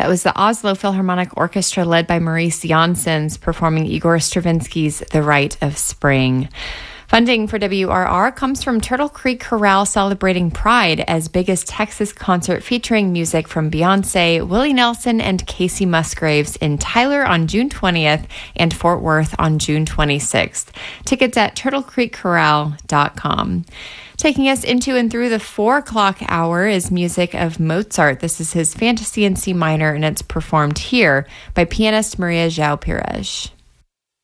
That was the Oslo Philharmonic Orchestra led by Maurice Janssens performing Igor Stravinsky's The Rite of Spring. Funding for WRR comes from Turtle Creek Chorale celebrating Pride as biggest Texas concert featuring music from Beyonce, Willie Nelson, and Casey Musgraves in Tyler on June 20th and Fort Worth on June 26th. Tickets at turtlecreekchorale.com. Taking us into and through the 4 o'clock hour is music of Mozart. This is his Fantasy in C minor, and it's performed here by pianist Maria João Pires.